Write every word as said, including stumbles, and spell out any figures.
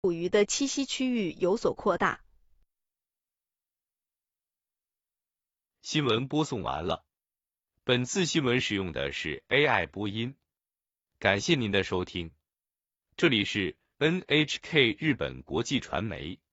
捕鱼的栖息区域有所扩大。 新闻播送完了。本次新闻使用的是 A I 播音，感谢您的收听。这里是 N H K 日本国际传媒。